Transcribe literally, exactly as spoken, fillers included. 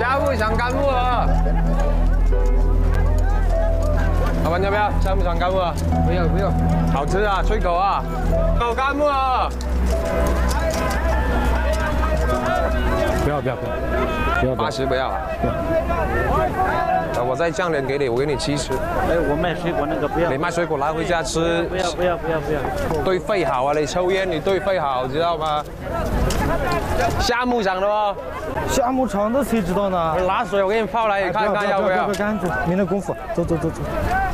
虾木想干木耳。老板要不要？虾木想干木耳？ 不要不要， 好吃啊，脆口啊。有干木耳。 不要不要不要，不要八十不要啊。我再降点给你，我给你七十。 哎，我卖水果那个不要。 你卖水果拿回家吃。 不要不要不要不要。 对肺好啊，你抽烟你对肺好，知道吗？夏牧场的哦。 夏牧场的谁知道呢？ 拿水我给你泡来，你看看要不要？ 不要不要，赶紧，没那功夫，走走走走。